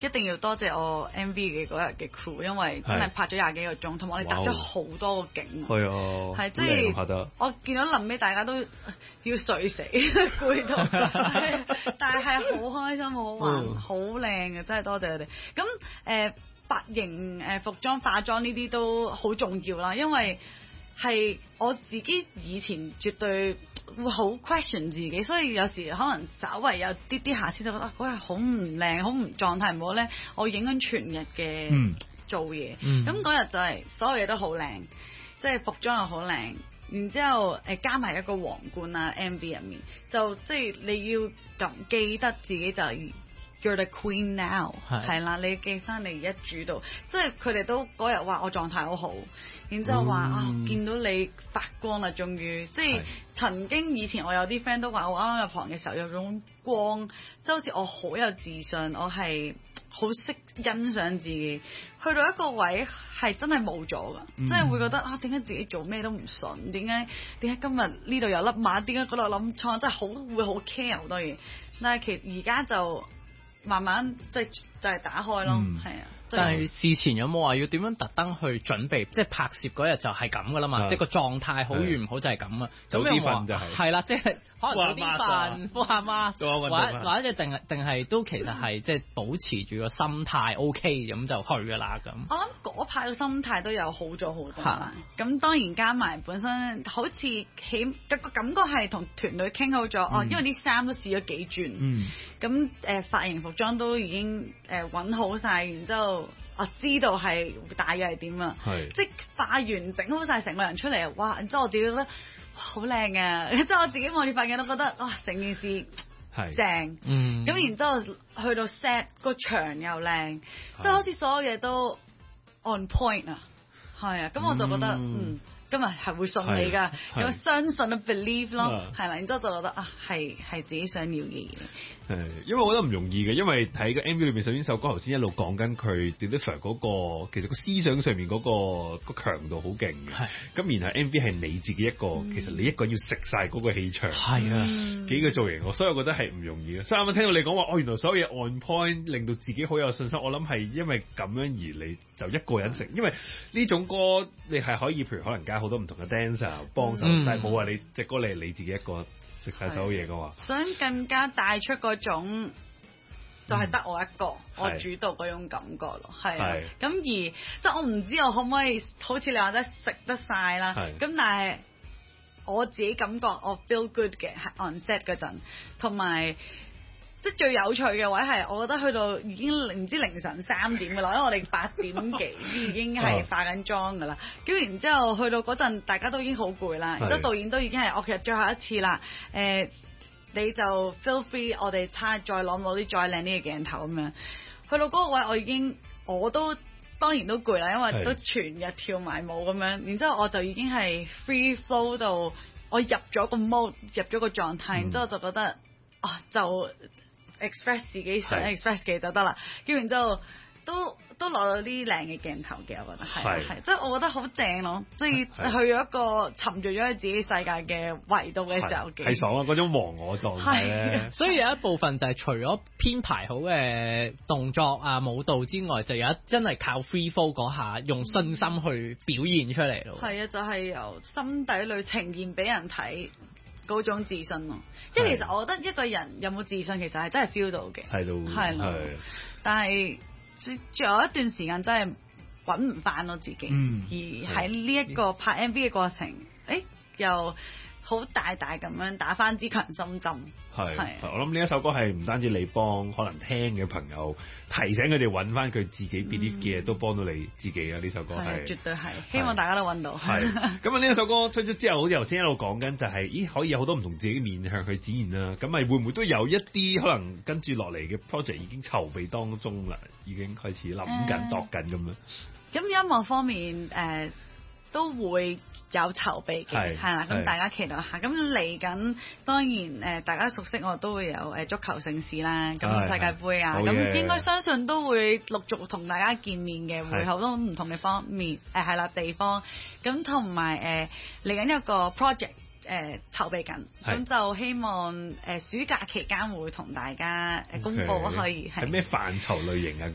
定要多謝我 MV 嘅嗰日嘅 crew， 因為真係拍咗20幾個鐘，同埋我哋搭咗好多個景。 係啊， 係即係我見到臨尾大家都要睡死，攰到，但係好開心、好玩、好靚嘅，真係多謝佢哋。咁髮型、服裝、化妝呢啲都好重要啦，因為係我自己以前絕對會好 question 自己，所以有時可能稍為有啲瑕疵就覺得嗰日好唔靚，好唔狀態唔好咧。我影緊全日嘅做嘢，咁嗰日就係所有嘢都好靚，即係服裝又好靚，然之後加埋一個皇冠啊 MV 入面，就即係你要咁記得自己就係You're the queen now， 係啦，你記翻你一主導，即係佢哋都嗰日話我狀態好好，然之後話見到你發光啦，終於，即係曾經以前我有啲 friend 都話我啱啱入行嘅時候有種光，即係好似我好有自信，我係好識欣賞自己，去到一個位係真係冇咗噶，即係會覺得點解自己做咩都唔順，點解今日呢度有粒馬，點解嗰度諗錯，真係會好 care 好多嘢，但係其實而家就慢慢就係打開咯，係啊。 但係事前有冇話要點樣特登去準備？即係拍攝嗰日就係咁噶啦嘛，即係個狀態好與唔好就係咁啊。 早啲瞓就係啦， 即係可能早啲瞓，敷下 mask，或者定係都其實係即係保持住個心態 OK 咁就去噶啦咁。 我諗嗰排個心態都有好咗好多啦。咁當然加埋本身好似個感覺係同團隊傾好咗，因為啲衫都試咗幾轉，咁髮型服裝都已經揾好晒，然之後我知道係大約係點啊，即係化完整好晒成個人出嚟，哇！然之後我自己覺得好靚啊，即係我自己望住塊鏡都覺得哇，成件事正，咁然之後去到 set 個場又靚，即係好似所有嘢都 on point 啊，係啊，咁我就覺得今日係會順利㗎，咁相信啊 believe 咯，係啦，然之後就覺得係自己想要嘅嘢。 因為我覺得唔容易嘅，因為睇個 MV 裏邊首先首歌頭先一路講緊佢 deliver 嗰個，其實個思想上面嗰個強度好勁嘅。咁然後 MV 係你自己一個，其實你一個人要食晒嗰個氣場，幾個造型，所以我覺得係唔容易嘅。所以啱啱聽到你講話，原來所有嘢 on point，令到自己好有信心。我諗係因為咁樣而你就一個人食，因為呢種歌你係可以譬如可能加好多唔同嘅 dancer 幫手，但係冇話你隻歌你係你自己一個食晒所有嘢嘅話， 想更加帶出嗰種就係得我一個，我主導嗰種感覺咯，係。咁而即係我唔知我可唔可以好似你話齋食得晒啦，咁但係我自己感覺我 feel good 嘅係 on set 嗰陣，同埋即係最有趣嘅位係，我覺得去到已經唔知凌晨3點㗎啦，因為我哋8點幾已經係化緊妝㗎啦。跟住然之後去到嗰陣，大家都已經好攰啦。然之後導演都已經係我其實最後一次啦。你就 feel free，我哋睇下再攞啲再靚啲嘅鏡頭咁樣。去到嗰個位，我都當然都攰啦，因為都全日跳埋舞咁樣。然之後我就已經係 free flow 到我入咗個 mode， 入咗個狀態，然之後就覺得就express 自己想 express 嘅就得啦，跟住然之後都攞到啲靚嘅鏡頭嘅，我覺得係，即係我覺得好正咯，即係去咗一個沉醉咗喺自己世界嘅維度嘅時候嘅， 係爽啊！嗰種忘我狀態咧， 所以有一部分就係除咗編排好嘅動作啊舞蹈之外，就有一真係靠 free flow 嗰下用信心去表現出嚟咯。係啊，就係由心底裏呈現俾人睇。嗰種自信咯，即係其實我覺得一個人有冇自信，其實係真係 feel 到嘅，係咯。但係仲有一段時間真係揾唔翻咯自己，而喺呢一個拍 MV 嘅過程，又好大咁樣打翻支強心針。係， 我諗呢一首歌係唔單止你幫可能聽嘅朋友提醒佢哋揾翻佢自己 believe 嘅，都幫到你自己啊！呢首歌係絕對係，希望大家都揾到。 係咁啊！呢一首歌推出之後，好似頭先一路講緊就係，可以有好多唔同自己面向去展現啦。咁咪會唔會都有一啲可能跟住落嚟嘅 project 已經籌備當中啦，已經開始諗緊度緊咁樣？ 咁音樂方面都會有籌備嘅，係啦，咁大家期待下。咁嚟緊當然大家熟悉我都會有足球盛事啦，咁世界盃啊，咁應該相信都會陸續同大家見面嘅，會好多唔同嘅方面係啦地方。咁同埋嚟緊一個 project 籌備緊，咁就希望暑假期間會同大家公佈可以係咩範疇類型啊？